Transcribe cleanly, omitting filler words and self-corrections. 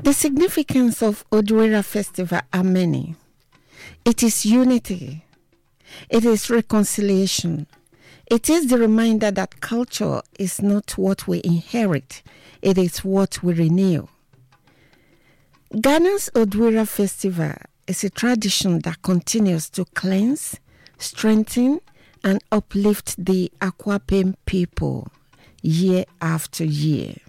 The significance of Odwira Festival are many. It is unity. It is reconciliation. It is the reminder that culture is not what we inherit. It is what we renew. Ghana's Odwira Festival is a tradition that continues to cleanse, strengthen, and uplift the Akwapem people year after year.